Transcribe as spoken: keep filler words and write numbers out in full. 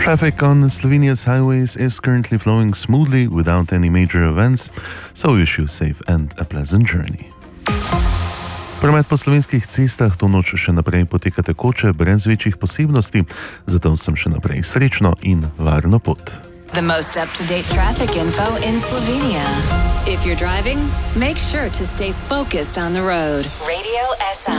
Traffic on Slovenia's highways is currently flowing smoothly without any major events, so wish you safe and a pleasant journey. Promet po slovenskih cestah to noč še naprej poteka tekoče, brez večjih posebnosti, zato sem še naprej srečno in varno pot. The most up-to-date traffic info in Slovenia. If you're driving, make sure to stay focused on the road. Radio S I.